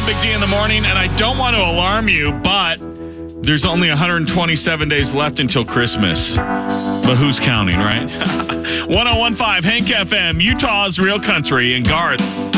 Big D in the morning, and I don't want to alarm you, but there's only 127 days left until Christmas. But who's counting, right? 1015 Hank FM, Utah's Real Country, and Garth.